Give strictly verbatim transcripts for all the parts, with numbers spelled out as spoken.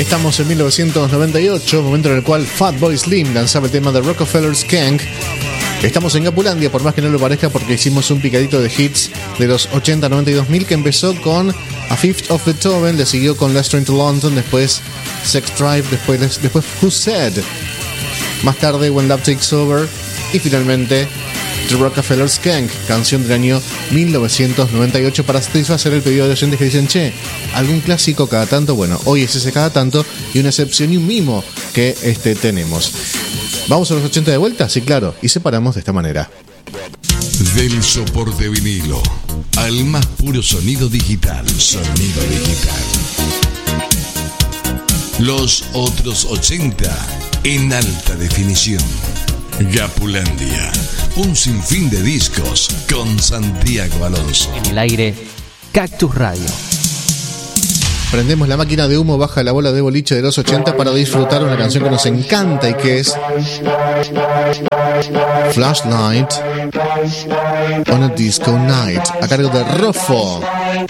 Estamos en mil novecientos noventa y ocho, momento en el cual Fatboy Slim lanzaba el tema de Rockefeller Skank. Estamos en Gapulandia, por más que no lo parezca, porque hicimos un picadito de hits de los ochenta, noventa y dos mil, que empezó con A Fifth of Beethoven, le siguió con Let's Train to London, después Sex Drive, después, después Who Said, más tarde When Love Takes Over y finalmente The Rockefeller Skank, canción del año mil novecientos noventa y ocho, para satisfacer el pedido de oyentes que dicen: che, algún clásico cada tanto. Bueno, hoy es ese cada tanto y una excepción y un mimo que este, tenemos. ¿Vamos a los ochenta de vuelta? Sí, claro, y separamos de esta manera. Del soporte vinilo al más puro sonido digital. Sonido digital. Los otros ochenta en alta definición. Gapulandia, un sinfín de discos con Santiago Alonso. En el aire, Cactus Radio. Prendemos la máquina de humo, baja la bola de boliche de los ochenta para disfrutar una canción que nos encanta y que es Flashlight on a Disco Night, a cargo de Rofo.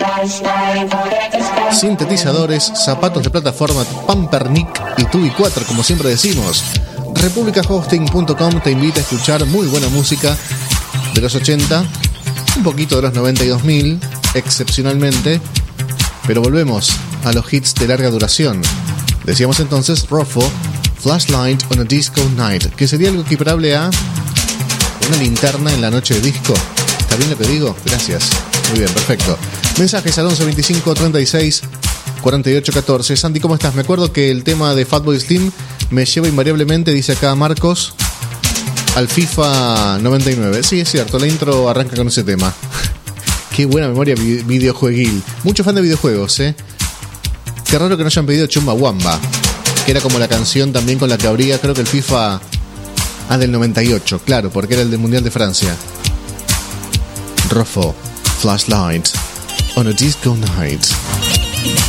Sintetizadores, zapatos de plataforma, Pampernick y Tubi cuatro, como siempre decimos. República Hosting punto com te invita a escuchar muy buena música de los ochenta, un poquito de los noventa y dos mil, excepcionalmente, pero volvemos a los hits de larga duración. Decíamos entonces Rofo, Flashlight on a Disco Night, que sería algo equiparable a una linterna en la noche de disco. ¿Está bien lo que digo? Gracias. Muy bien, perfecto. Mensajes al once veinticinco treinta y seis cuarenta y ocho catorce. Sandy, ¿cómo estás? Me acuerdo que el tema de Fatboy Slim me lleva invariablemente, dice acá Marcos, al FIFA noventa y nueve. Sí, es cierto, la intro arranca con ese tema. Qué buena memoria videojueguil. Mucho fan de videojuegos, ¿eh? Qué raro que no hayan pedido Chumbawamba, que era como la canción también con la que abría, creo que el FIFA... Ah, del noventa y ocho, claro, porque era el del Mundial de Francia. Rofo, Flashlight on a Disco Night.